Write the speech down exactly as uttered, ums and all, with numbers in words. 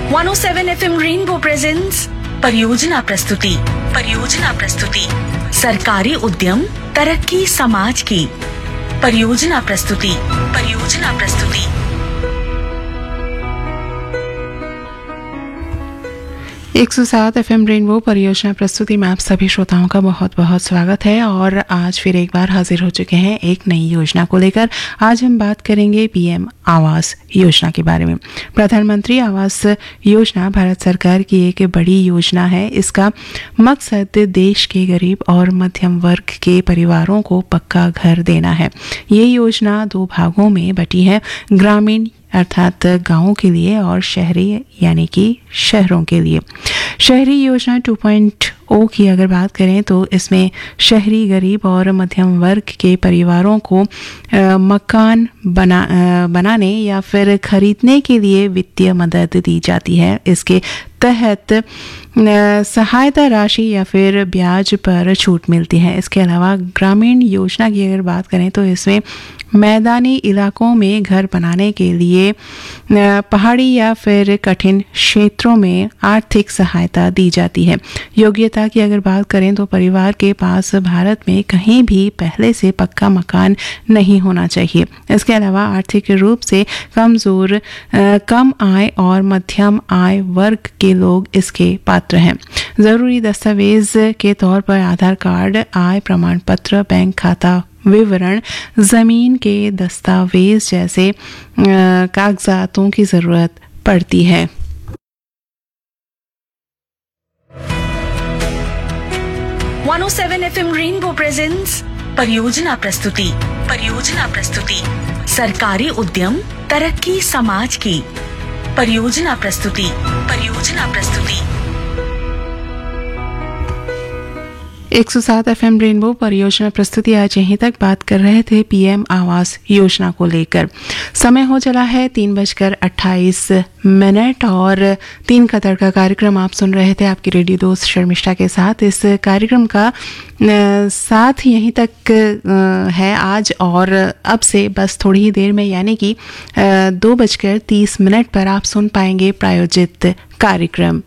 One O seven F M rainbow presents परियोजना प्रस्तुति परियोजना प्रस्तुति सरकारी उद्यम तरक्की समाज की परियोजना प्रस्तुति परियोजना प्रस्तुति एक सौ सात एफ एम रेनबो परियोजना प्रस्तुति में आप सभी श्रोताओं का बहुत बहुत स्वागत है और आज फिर एक बार हाजिर हो चुके हैं एक नई योजना को लेकर। आज हम बात करेंगे पीएम आवास योजना के बारे में। प्रधानमंत्री आवास योजना भारत सरकार की एक बड़ी योजना है। इसका मकसद देश के गरीब और मध्यम वर्ग के परिवारों को पक्का घर देना है। ये योजना दो भागों में बटी है, ग्रामीण अर्थात गांवों के लिए और शहरी यानी कि शहरों के लिए। शहरी योजना टू पॉइंट ओ की अगर बात करें तो इसमें शहरी गरीब और मध्यम वर्ग के परिवारों को आ, मकान बना आ, बनाने या फिर खरीदने के लिए वित्तीय मदद दी जाती है। इसके तहत सहायता राशि या फिर ब्याज पर छूट मिलती है। इसके अलावा ग्रामीण योजना की अगर बात करें तो इसमें मैदानी इलाकों में घर बनाने के लिए पहाड़ी या फिर कठिन क्षेत्रों में आर्थिक सहायता दी जाती है। योग्यता की अगर बात करें तो परिवार के पास भारत में कहीं भी पहले से पक्का मकान नहीं होना चाहिए। इसके अलावा आर्थिक रूप से कमजोर, कम आय और मध्यम आय वर्ग के लोग इसके पात्र हैं। जरूरी दस्तावेज के तौर पर आधार कार्ड, आय प्रमाण पत्र, बैंक खाता विवरण, जमीन के दस्तावेज जैसे कागजातों की जरूरत पड़ती है। One O seven F M rainbow presents परियोजना प्रस्तुति परियोजना प्रस्तुति सरकारी उद्यम तरक्की समाज की परियोजना प्रस्तुति परियोजना प्रस्तुति एक सौ सात एफ एम रेनबो परियोजना प्रस्तुति आज यहीं तक बात कर रहे थे पीएम आवास योजना को लेकर। समय हो चला है तीन बजकर अट्ठाईस मिनट और तीन का तड़का कार्यक्रम आप सुन रहे थे आपकी रेडियो दोस्त शर्मिष्ठा के साथ। इस कार्यक्रम का साथ यहीं तक है आज और अब से बस थोड़ी ही देर में यानी कि दो बजकर तीस मिनट पर आप सुन पाएंगे प्रायोजित कार्यक्रम।